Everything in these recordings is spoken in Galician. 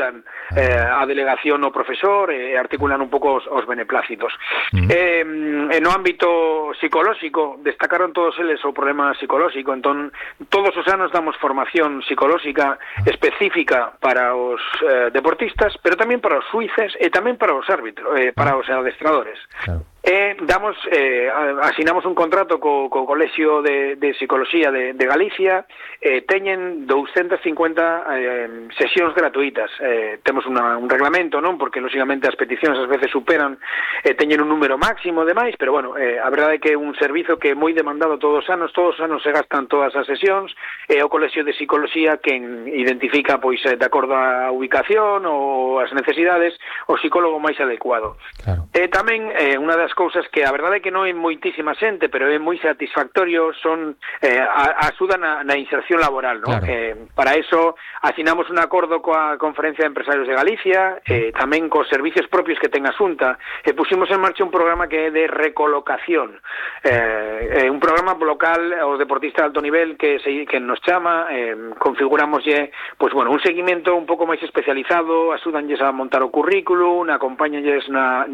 articulan a delegación o profesor, articulan un pouco os beneplácitos. No ámbito psicolóxico, destacaron todos eles o problema psicolóxico, entón todos os anos damos formación psicolóxica específica para os deportistas, pero tamén para os xuíces e tamén para os árbitros, para os adestradores. Claro. Asinamos un contrato co Colexio de Psicología de Galicia, teñen 250 sesións gratuitas. Temos un reglamento, non? Porque, lógicamente, as peticións ás veces superan, teñen un número máximo de máis, pero, bueno, a verdade é que é un servizo que é moi demandado todos os anos se gastan todas as sesións, e o Colexio de Psicología quen identifica, pois, de acordo á ubicación ou as necesidades, o psicólogo máis adecuado. Claro. Tamén, unha das cousas que a verdade é que non é moitísima xente, pero é moi satisfactorio, son axuda na inserción laboral, non? Claro. Para eso asinamos un acordo coa Conferencia de Empresarios de Galicia, tamén cos servicios propios que ten a Xunta, e pusimos en marcha un programa que é de recolocación, un programa local aos deportistas de alto nivel que nos chama, configuramoslle, pois, bueno, un seguimento un pouco máis especializado, axúdanlles a montar o currículum, acompáñanlles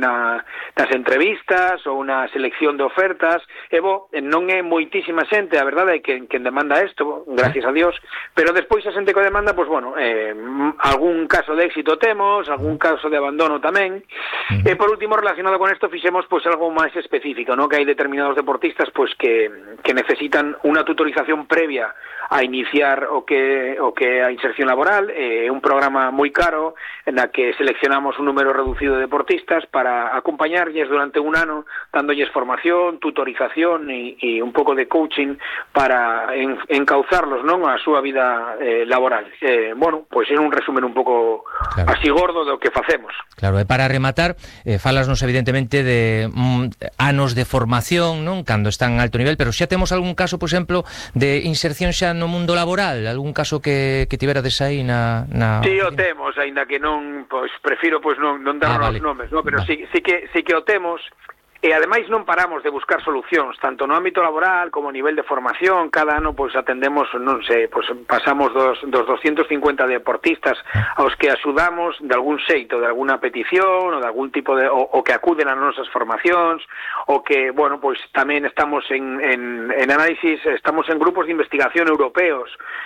nas entrevistas ou na selección de ofertas, non é moitísima xente, a verdade é que quen demanda isto, gracias a Dios, pero despois a xente que demanda, pois, bueno, algún caso de éxito temos, algún caso de abandono tamén, e por último, relacionado con isto, fixemos, pois, algo máis específico, non? Que hai determinados deportistas, pois, que necesitan unha tutorización previa a iniciar o que é a inserción laboral, un programa moi caro na que seleccionamos un número reducido de deportistas para acompañarlles durante un ano, dándolles formación, tutorización e un pouco de coaching para encauzarlos, non, a súa vida laboral. Bueno, pois é un resumen un pouco así gordo do que facemos. Claro, e para rematar, falasnos evidentemente de anos de formación, non, cando están en alto nivel, pero xa temos algún caso, por exemplo, de inserción xa no mundo laboral, algún caso que tiverades aí na... Sí, o temos, aínda que non, pois prefiro pois non dar os nomes, non, pero sí que o temos. E ademais non paramos de buscar solucións, tanto no ámbito laboral como a nivel de formación. Cada ano pois atendemos, non sei, pois pasamos dos 250 deportistas aos que axudamos de algún xeito, de alguna petición ou de algún tipo de o que acuden ás nosas formacións, o que, bueno, pois tamén estamos en análisis, estamos en grupos de investigación europeos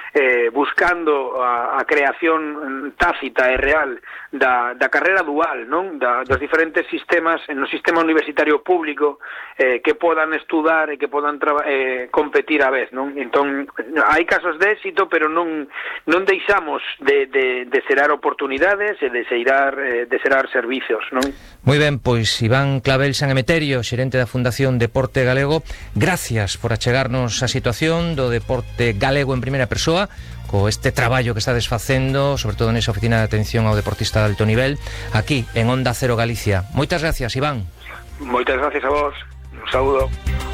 buscando a creación tácita e real da carreira dual, non? Dos diferentes sistemas, no sistema universitario público, que podan estudar e que podan competir a vez, non? Entón, hai casos de éxito, pero non deixamos de xerar oportunidades e de xerar servicios, non? Moi ben, pois Iván Clavel San Emeterio, xerente da Fundación Deporte Galego, gracias por achegarnos a situación do deporte galego en primeira persoa, co este traballo que estades facendo, sobre todo nesa oficina de atención ao deportista de alto nivel, aquí en Onda Cero Galicia. Moitas gracias, Iván. Moitas gracias a vos. Un saúdo.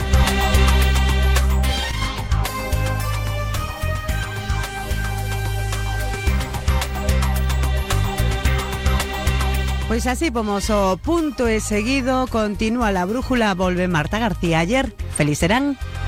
Pois así pomos o punto e seguido, continúa la brújula, volve Marta García. Ayer, feliz serán.